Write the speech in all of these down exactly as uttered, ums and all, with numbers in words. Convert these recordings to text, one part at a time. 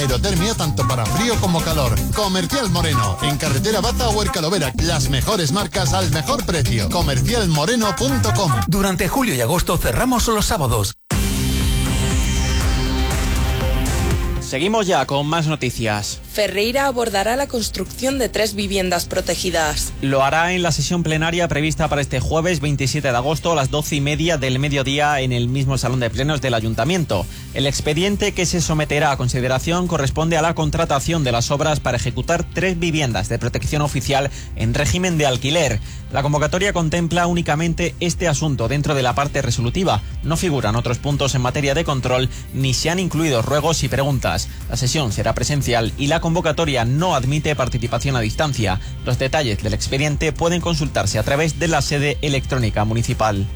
aerotermia tanto para frío como calor. Comercial Moreno, en carretera Baza o Ercalovera. Las mejores marcas al mejor precio. comercial moreno punto com. Durante julio y agosto cerramos los sábados. Seguimos ya con más noticias. Ferreira abordará la construcción de tres viviendas protegidas. Lo hará en la sesión plenaria prevista para este jueves veintisiete de agosto a las doce y media del mediodía en el mismo salón de plenos del Ayuntamiento. El expediente que se someterá a consideración corresponde a la contratación de las obras para ejecutar tres viviendas de protección oficial en régimen de alquiler. La convocatoria contempla únicamente este asunto dentro de la parte resolutiva. No figuran otros puntos en materia de control ni se han incluido ruegos y preguntas. La sesión será presencial y la convocatoria no admite participación a distancia. Los detalles del expediente pueden consultarse a través de la sede electrónica municipal.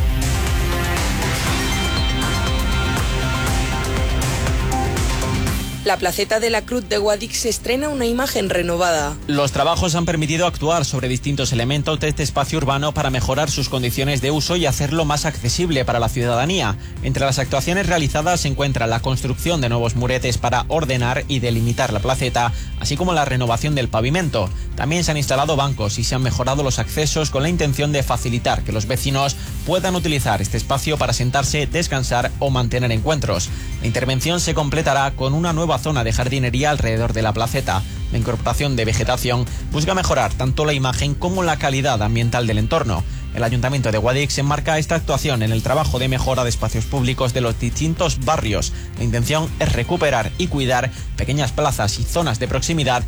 La placeta de la Cruz de Guadix estrena una imagen renovada. Los trabajos han permitido actuar sobre distintos elementos de este espacio urbano para mejorar sus condiciones de uso y hacerlo más accesible para la ciudadanía. Entre las actuaciones realizadas se encuentra la construcción de nuevos muretes para ordenar y delimitar la placeta, así como la renovación del pavimento. También se han instalado bancos y se han mejorado los accesos con la intención de facilitar que los vecinos puedan utilizar este espacio para sentarse, descansar o mantener encuentros. La intervención se completará con una nueva zona de jardinería alrededor de la placeta. La incorporación de vegetación busca mejorar tanto la imagen como la calidad ambiental del entorno. El Ayuntamiento de Guadix enmarca esta actuación en el trabajo de mejora de espacios públicos de los distintos barrios. La intención es recuperar y cuidar pequeñas plazas y zonas de proximidad